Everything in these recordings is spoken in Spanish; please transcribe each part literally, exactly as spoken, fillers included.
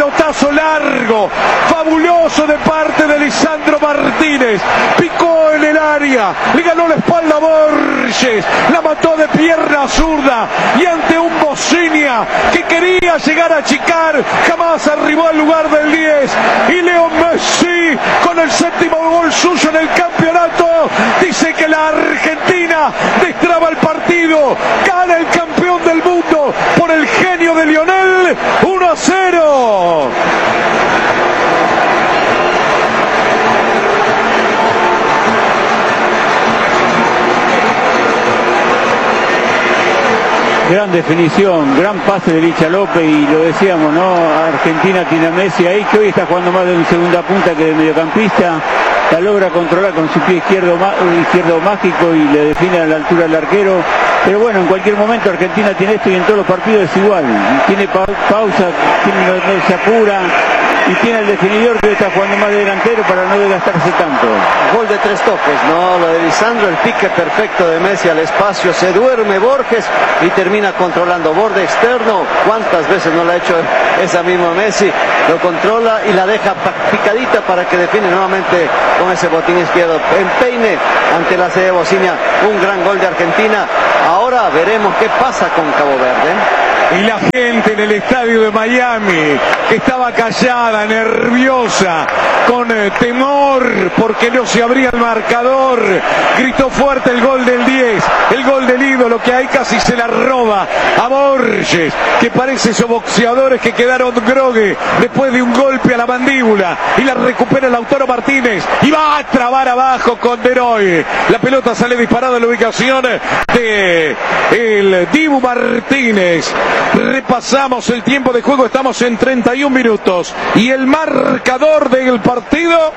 pelotazo largo, fabuloso de parte de Lisandro Martínez, picó en el área, le ganó la espalda a Borges, la mató de pierna zurda y ante un Bocinia que quería llegar a achicar, jamás arribó al lugar del diez, y Leo Messi con el séptimo gol suyo en el campeonato dice que la Argentina destraba el partido, gana el campeón del mundo por el genio de Lionel, uno a cero. Gran definición, gran pase de Licha López, y lo decíamos, ¿no? Argentina tiene a Messi ahí, que hoy está jugando más de un segunda punta que de mediocampista, la logra controlar con su pie izquierdo, izquierdo mágico y le define a la altura del arquero. Pero bueno, en cualquier momento Argentina tiene esto y en todos los partidos es igual, tiene pa pausa, tiene, no, no se apura, y tiene el definidor que está jugando más de delantero para no desgastarse tanto. Gol de tres toques, ¿no? Lo de Lisandro, el pique perfecto de Messi al espacio, se duerme Borges y termina controlando borde externo. ¿Cuántas veces no lo ha hecho esa misma Messi? Lo controla y la deja picadita para que define nuevamente con ese botín izquierdo. En peine ante la sede de Bocinia, un gran gol de Argentina. Ahora veremos qué pasa con Cabo Verde. Y la gente en el estadio de Miami, que estaba callada, nerviosa, con eh, temor porque no se abría el marcador, gritó fuerte el gol del diez, el gol del ídolo, que ahí casi se la roba a Borges, que parece esos boxeadores que quedaron grogue después de un golpe a la mandíbula, y la recupera Lautaro Martínez y va a trabar abajo con Deroy. La pelota sale disparada en la ubicación de el Dibu Martínez. Repasamos el tiempo de juego, estamos en treinta y un minutos y el marcador del partido.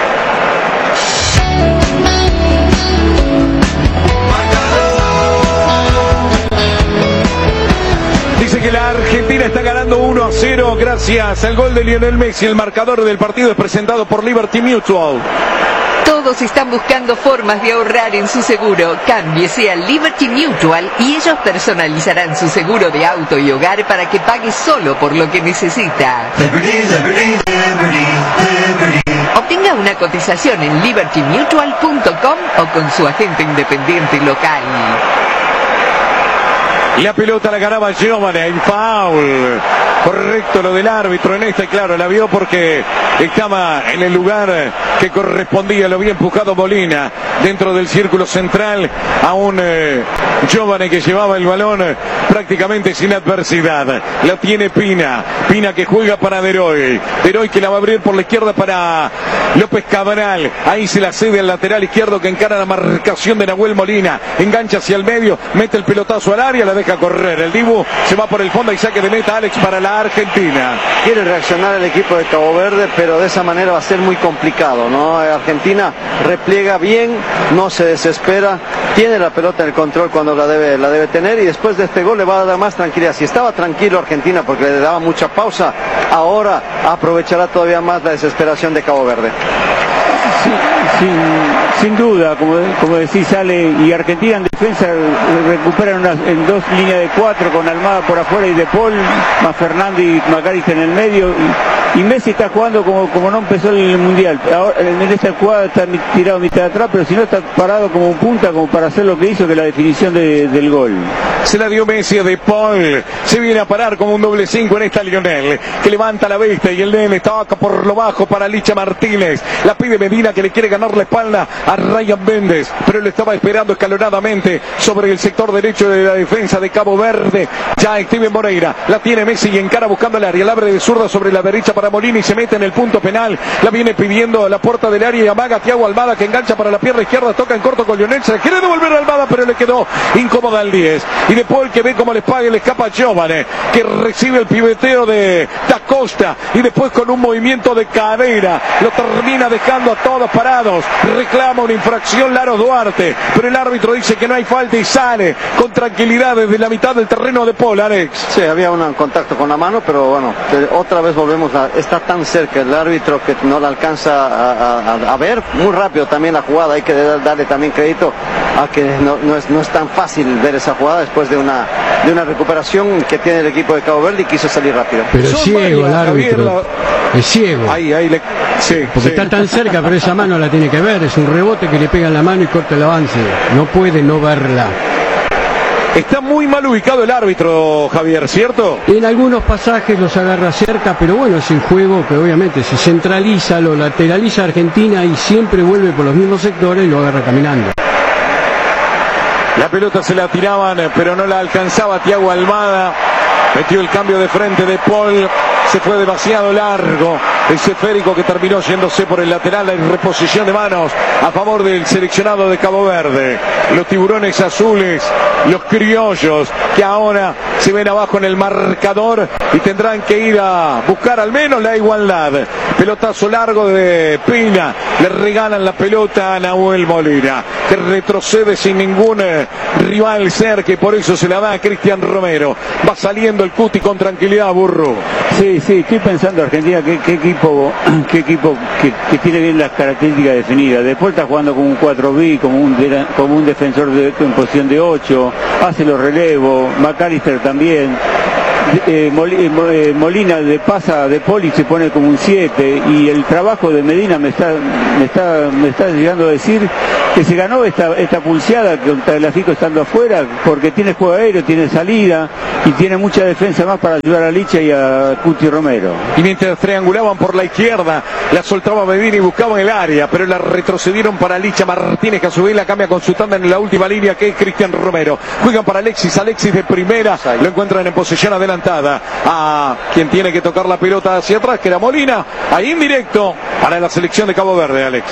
Dice que la Argentina está ganando uno a cero gracias al gol de Lionel Messi. El marcador del partido es presentado por Liberty Mutual. Todos están buscando formas de ahorrar en su seguro. Cámbiese a Liberty Mutual y ellos personalizarán su seguro de auto y hogar para que pague solo por lo que necesita. Liberty, Liberty, Liberty, Liberty. Obtenga una cotización en liberty mutual punto com o con su agente independiente local. La pelota la ganaba Giovane, el foul. Correcto lo del árbitro en esta, y claro, la vio porque estaba en el lugar que correspondía, lo había empujado Molina dentro del círculo central a un eh, Giovane que llevaba el balón eh, prácticamente sin adversidad. La tiene Pina, Pina que juega para Deroy, Deroy que la va a abrir por la izquierda para López Cabral, ahí se la cede al lateral izquierdo que encara la marcación de Nahuel Molina, engancha hacia el medio, mete el pelotazo al área, la deja correr, el Dibu se va por el fondo y saque de meta Alex para la Argentina. Quiere reaccionar el equipo de Cabo Verde, pero de esa manera va a ser muy complicado, ¿no? Argentina repliega bien, no se desespera, tiene la pelota en el control cuando la debe, la debe tener, y después de este gol le va a dar más tranquilidad. Si estaba tranquilo Argentina porque le daba mucha pausa, ahora aprovechará todavía más la desesperación de Cabo Verde. Sin, sin duda, como, como decís, sale, y Argentina en defensa recupera una, en dos líneas de cuatro con Almada por afuera y De Paul, más Fernández y Macalister en el medio, y, y Messi está jugando como, como no empezó el Mundial. Ahora, en esta jugada está tirado mitad de atrás, pero si no está parado como un punta, como para hacer lo que hizo, que es la definición de, del gol. Se la dio Messi a De Paul, se viene a parar como un doble cinco en esta Lionel, que levanta la bestia y el nene está acá por lo bajo para Licha Martínez, la pide Medina que le quiere ganar la espalda a Ryan Méndez, pero lo estaba esperando escalonadamente sobre el sector derecho de la defensa de Cabo Verde. Ya Steven Moreira, la tiene Messi y encara buscando el área, la abre de zurda sobre la derecha para Molina y se mete en el punto penal, la viene pidiendo a la puerta del área y amaga Thiago Almada que engancha para la pierna izquierda, toca en corto con Lionel, se quiere devolver a Almada pero le quedó incómoda al diez, y De Paul que ve cómo les paga y le escapa a Giovane, que recibe el pibeteo de Da Costa y después con un movimiento de cadera lo termina dejando a todos parados. Reclama una infracción Laro Duarte, pero el árbitro dice que no hay falta y sale con tranquilidad desde la mitad del terreno de Paul. Alex. Sí, había un contacto con la mano, pero bueno, otra vez volvemos a está tan cerca el árbitro que no la alcanza a, a, a ver muy rápido también la jugada. Hay que darle también crédito a que no, no, es, no es tan fácil ver esa jugada después de una, de una recuperación que tiene el equipo de Cabo Verde y quiso salir rápido. Pero es ciego el árbitro, es ciego. Ahí, ahí le... sí, porque sí. está tan cerca, pero esa mano la tiene que ver. Es un rebote que le pega en la mano y corta el avance. No puede no verla. Está muy mal ubicado el árbitro, Javier, ¿cierto? En algunos pasajes los agarra cerca, pero bueno, es el juego que obviamente se centraliza, lo lateraliza Argentina y siempre vuelve por los mismos sectores y lo agarra caminando. La pelota se la tiraban, pero no la alcanzaba Thiago Almada. Metió el cambio de frente de Paul. Se fue demasiado largo. Ese esférico que terminó yéndose por el lateral en reposición de manos a favor del seleccionado de Cabo Verde. Los tiburones azules, los criollos, que ahora se ven abajo en el marcador y tendrán que ir a buscar al menos la igualdad. Pelotazo largo de Pina. Le regalan la pelota a Nahuel Molina, que retrocede sin ningún eh, rival cerca y por eso se la da a Cristian Romero. Va saliendo el Cuti con tranquilidad, Burro. Sí, sí, estoy pensando Argentina, qué, qué equipo, qué equipo que, que tiene bien las características definidas. Después está jugando como un cuatro B, como un, como un defensor de, en posición de ocho, hace los relevos, McAllister también. Eh, Molina de pasa de Poli se pone como un siete y el trabajo de Medina me está me está me está llegando a decir que se ganó esta esta pulseada contra el Afico estando afuera porque tiene juego aéreo, tiene salida y tiene mucha defensa más para ayudar a Licha y a Cuti Romero. Y mientras triangulaban por la izquierda, la soltaba Medina y buscaban el área, pero la retrocedieron para Licha Martínez, que a su vez la cambia con su tanda en la última línea, que es Cristian Romero. Juegan para Alexis, Alexis de primera, lo encuentran en posesión adelantada a quien tiene que tocar la pelota hacia atrás, que era Molina, ahí indirecto para la selección de Cabo Verde, Alex.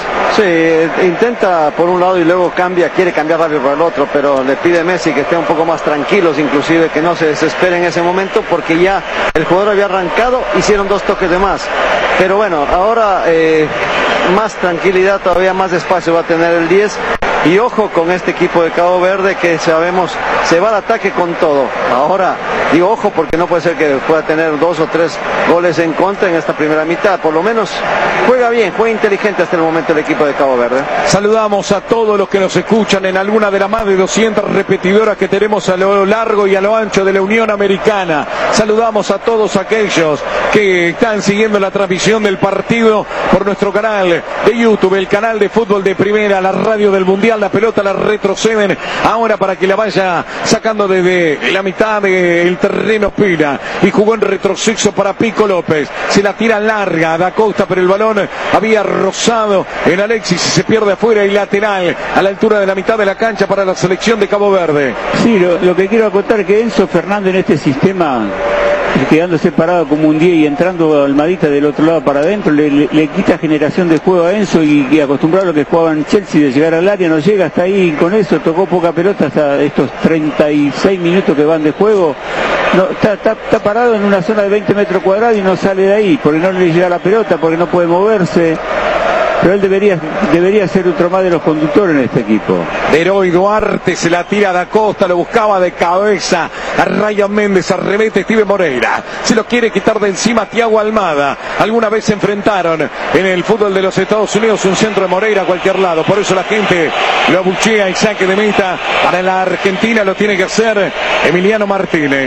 Sí, intenta por un lado y luego cambia, quiere cambiar rápido para el otro, pero le pide a Messi que esté un poco más tranquilos, inclusive que no se desespere en ese momento, porque ya el jugador había arrancado, hicieron dos toques de más. Pero bueno, ahora eh, más tranquilidad, todavía más espacio va a tener el diez. Y ojo con este equipo de Cabo Verde que sabemos se va al ataque con todo. Ahora, digo ojo porque no puede ser que pueda tener dos o tres goles en contra en esta primera mitad. Por lo menos juega bien, juega inteligente hasta el momento el equipo de Cabo Verde. Saludamos a todos los que nos escuchan en alguna de las más de doscientas repetidoras que tenemos a lo largo y a lo ancho de la Unión Americana. Saludamos a todos aquellos que están siguiendo la transmisión del partido por nuestro canal de YouTube, el canal de fútbol de primera, la radio del Mundial. La pelota la retroceden ahora para que la vaya sacando desde la mitad del terreno Pina y jugó en retroceso para Pico López. Se la tira larga Da Costa, pero el balón había rozado en Alexis y se pierde afuera y lateral a la altura de la mitad de la cancha para la selección de Cabo Verde. Sí, lo, lo que quiero acotar es que Enzo Fernández en este sistema, quedando separado como un diez y entrando Almadita del otro lado para adentro, le, le, le quita generación de juego a Enzo y, y acostumbrado a lo que jugaba en Chelsea de llegar al área, no llega hasta ahí, con eso tocó poca pelota hasta estos treinta y seis minutos que van de juego. No, está, está, está parado en una zona de veinte metros cuadrados y no sale de ahí, porque no le llega la pelota, porque no puede moverse. Pero él debería, debería ser otro más de los conductores en este equipo. Heroy Duarte se la tira a Da Costa, lo buscaba de cabeza a Ryan Méndez, arremete Steven Moreira. Se lo quiere quitar de encima Thiago Almada. Alguna vez se enfrentaron en el fútbol de los Estados Unidos, un centro de Moreira a cualquier lado. Por eso la gente lo abuchea y saque de meta. Para la Argentina lo tiene que hacer Emiliano Martínez.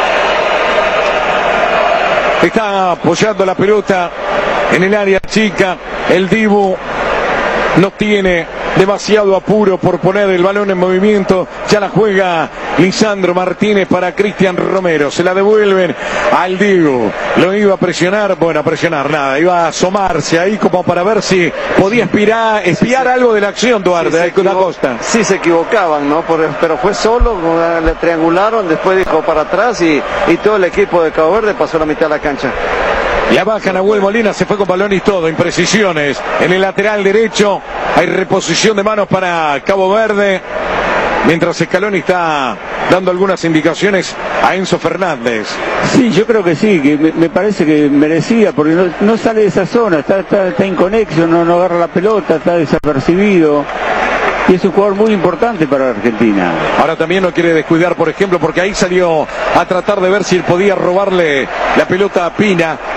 Está apoyando la pelota en el área chica. El Dibu no tiene demasiado apuro por poner el balón en movimiento. Ya la juega Lisandro Martínez para Cristian Romero. Se la devuelven al Dibu. Lo iba a presionar, bueno, a presionar nada. Iba a asomarse ahí como para ver si podía espiar, espiar algo de la acción, Duarte, sí, Da Costa. Sí se equivocaban, ¿no? Por, pero fue solo, le triangularon, después dijo para atrás y, y todo el equipo de Cabo Verde pasó la mitad de la cancha. La baja Nahuel Molina, se fue con balón y todo, imprecisiones. En el lateral derecho hay reposición de manos para Cabo Verde, mientras Scaloni está dando algunas indicaciones a Enzo Fernández. Sí, yo creo que sí, que me, me parece que merecía, porque no, no sale de esa zona, está, está, está inconexo, no, no agarra la pelota, está desapercibido. Y es un jugador muy importante para Argentina. Ahora también no quiere descuidar, por ejemplo, porque ahí salió a tratar de ver si podía robarle la pelota a Pina.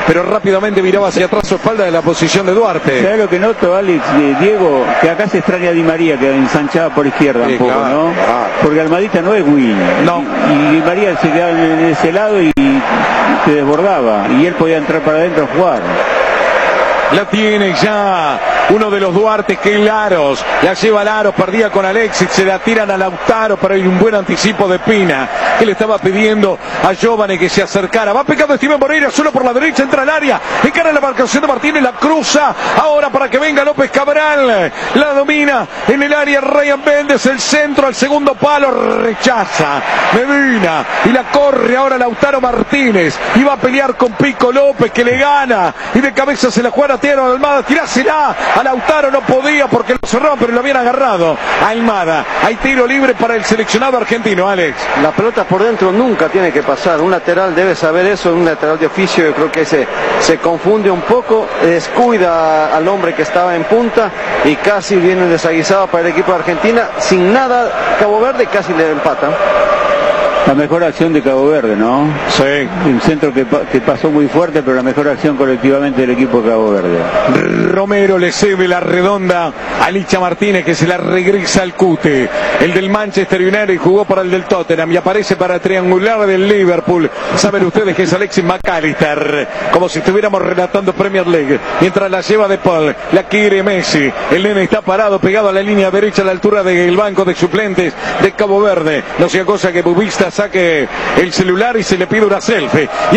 pero rápidamente miraba hacia atrás su espalda de la posición de Duarte. ¿Sabes lo que noto, Alex, de Diego? Que acá se extraña a Di María, que ensanchaba por izquierda Sí, un poco, claro, ¿no? claro. Porque Almadita no es win. No. Y, y Di María se quedaba en ese lado y se desbordaba. Y él podía entrar para adentro a jugar. La tiene ya uno de los Duarte, que es Laros. La lleva Laros, perdía con Alexis, se la tiran a Lautaro, pero hay un buen anticipo de Pina, que le estaba pidiendo a Giovane que se acercara. Va pegando Steven Moreira, solo por la derecha, entra al área, encara la marcación de Martínez, la cruza, ahora para que venga López Cabral, la domina en el área Ryan Méndez, el centro al segundo palo, rechaza Medina, y la corre ahora Lautaro Martínez, y va a pelear con Pico López, que le gana, y de cabeza se la juega a Tiago Almada, tirásela a Lautaro, no podía porque lo cerraban, pero lo habían agarrado a Almada. Hay tiro libre para el seleccionado argentino, Alex. La pelota por dentro nunca tiene que pasar. Un lateral debe saber eso, un lateral de oficio. Yo creo que se, se confunde un poco, descuida al hombre que estaba en punta y casi viene desaguisado para el equipo de Argentina. Sin nada, Cabo Verde casi le empata. La mejor acción de Cabo Verde, ¿no? Sí. Un centro que, que pasó muy fuerte, pero la mejor acción colectivamente del equipo de Cabo Verde. Romero le cede la redonda a Licha Martínez, que se la regresa al Cute. El del Manchester United jugó para el del Tottenham y aparece para triangular del Liverpool. Saben ustedes que es Alexis McAllister, como si estuviéramos relatando Premier League. Mientras la lleva De Paul, la quiere Messi. El nene está parado, pegado a la línea derecha a la altura del banco de suplentes de Cabo Verde. No sea cosa que Bubista saque el celular y se le pide una selfie.